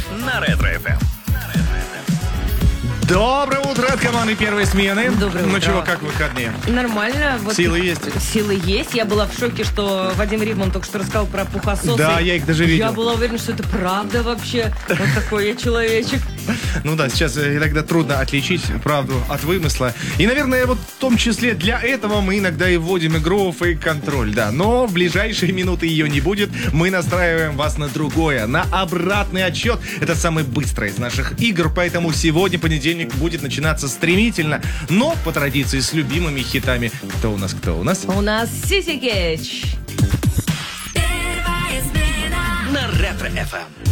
на Ретро-ФМ. Доброе утро от команды первой смены. Доброе утро. Ну чего, как выходные? Нормально. Вот Силы есть? Силы есть. Я была в шоке, что Вадим Ридман только что рассказал про пухососы. Да, я их даже видел. Я была уверена, что это правда вообще. Вот такой я человечек. Ну да, сейчас иногда трудно отличить правду от вымысла. И, наверное, вот в том числе для этого мы иногда и вводим игру фейк-контроль, да. Но в ближайшие минуты ее не будет. Мы настраиваем вас на другое, на обратный отсчет. Это самый быстрый из наших игр, поэтому сегодня понедельник будет начинаться стремительно, но по традиции с любимыми хитами. Кто у нас? У нас Сиси Кетч. На Ретро-ФМ.